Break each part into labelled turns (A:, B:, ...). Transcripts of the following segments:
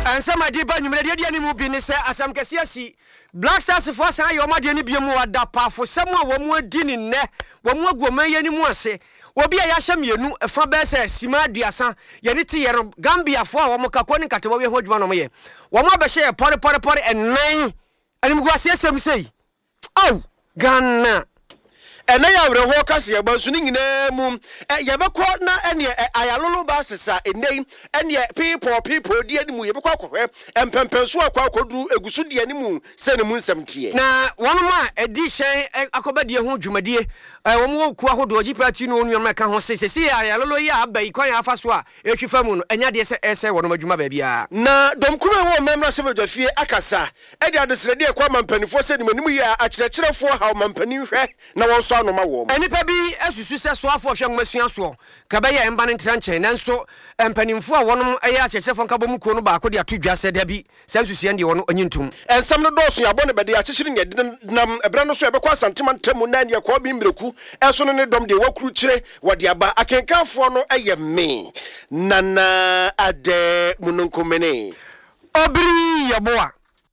A: And some idea by you, any movie, say, as I'm Cassiasi, Black Stars for us, I am not any be more dapa for someone one more dinning, one more go may any more say. Obi ayasham yenu fa be se sima duasa ye ne te yero Gambia fo a wo mokakoni katewo we hodwuma no ye wo mo be she pore enan anim go asesem sei au Ghana
B: ena ya wre ho kase ya bansu ni nyina mu ye be ko na ene ayalolo ba sesa enei ene people di animu ye be ko akohwe empempenso akodu egusu di animu se ne mu nsem tie
A: na wono ma edi hyen akobadie ho dwumadie wo mo ku ahodo oji party no onu meka ho sese ayalolo ya abai kwan afa so a etwifa mu no enya de se ese wono madwuma ba bia
B: na domkume wo memra se badwafie akasa edi adesrede e kwa mampanifo se ni manimu ya akyerɛkyerɛfo ha mampani hwɛ na won so anoma wo
A: enipa bi asusu se so afo hwɛ ngomasua so ka be ya emba ne ntranche nanso empanimfo a wonom ɛyɛ akyerɛkyerɛfo nka bɔ mu ko no ba ko de atodwa se da bi se asusu ende wono onyintum
B: ensam no dɔso ya bɔ ne bɛde akyekyere ne nam ebra no so e be kwa santema ntamu na ne ko bi mreku eso no ne dom de wakuru kyere wode aba akenkanfo no ɛyɛ me nana ade mununkomene
A: obri yaboa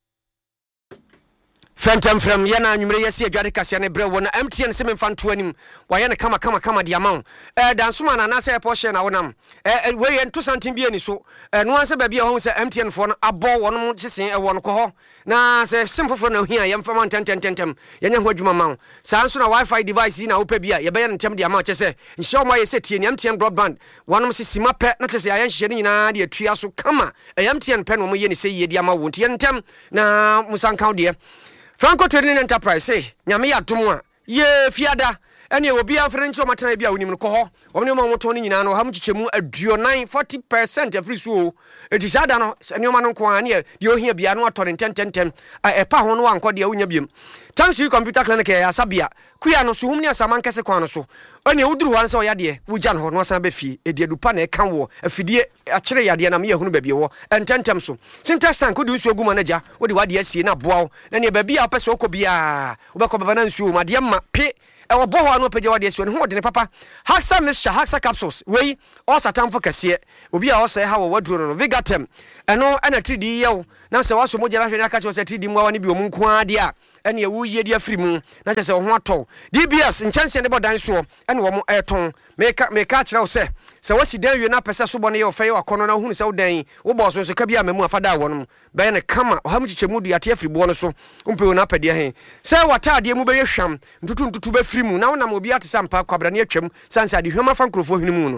A: Phantom from Yana Numre Yesi Jari Kasiane Brewana MTN Semen Fantuanim Wayana kama diamount Dansuma na nasa portion na wonam we en 2 cm bi ani so no anse ba bia ho se MTN fo no abo wono kyesen e wono ko ho na se simfofo na hia yem fama tentem yenya ho adwuma ma sa nso na wifi device na opa bia ye be ntem dia ma kyese nhye o ma ye setie ni MTN broadband wono sisima pe na kyese ayen hye ni nyina de atua so kama MTN pe no mo ye ni se ye dia ma wo ntie ntem na musanka de Franco Trading Enterprise say nyame ya domo ye fiada ene obi afre ncho matana bia wonim no ko ho omne mo moto ni nyina no ham chichemu aduonai 40% afri so edi sada no ene ma no ko ane de ohia bia no atore tentem epa ho no anko de awunya biem thanks to computer clinic ya sabia kuya no so humni asama nkese kwa no so ene uduru ho anse oyade wuja no no asan ba fie edi adupa na eka wo afidie akere yade na me yahunu ba bie wo ententem so sintex tank du nsu oguma na ja wo de wade asie na boawo na ne ba bia opese okobia wo be ko baba na nsu ma de ma pe ewo boho anu pagya wade asie ho de ne papa Haxa mixture Haxa capsules we o satam fo kase obi a o se ha wo waduro no Vigatem eno ana 3D yew na se waso mo jara hwe na ka che o se 3D mu awani bi o mu nko ade a ene ye wo ye dia firi mu na che se ho atɔ DBS nchanse ne bodan so ene wo mo eton meka kira wo se wasi dan wie na pese so bone ye ofɛ ye wakono na hunu se wo dan wo boss so ka bia mamu afada wonom bɛyɛ ne kama ham chichemu du yate afiri bo no so umpe na pɛde he se watade mu bɛyɛ hwam ntutu bɛ firi mu na wona mo bia te sampa kwabra ne atwam sansa de hwama fa nkrofo hwene mu no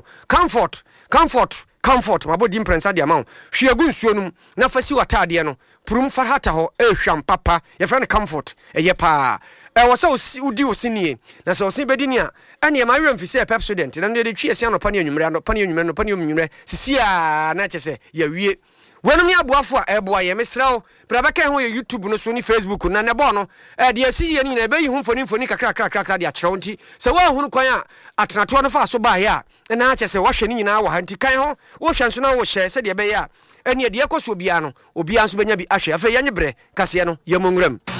A: comfort mabodi imprensa de amount hwiagu nsuo num na fasi watade no purum fa hata ho ehwam papa ye fra ne comfort eye pa wasa udi osini na se osin bedini a ene ma wem fi se Pepsodent na de twi ese anopa ne anwumre sisia na chese ya wie wenum ya boafo a eboa ye mesrawo brabaka ho ye YouTube no so ni Facebook na ne bo no de asiye ni na be yi hu mfoni kakra de akyerɛw nti se wa hunu kwan a atenato no fa so ba ya na chese wa hwɛ ni nyina wa hanti kan ho wo hwɛ nso na wo hyɛ se de be ya ene de ekoso bia no obia nso benya bi ahwɛ afa ye nyebre kase no ye monwuram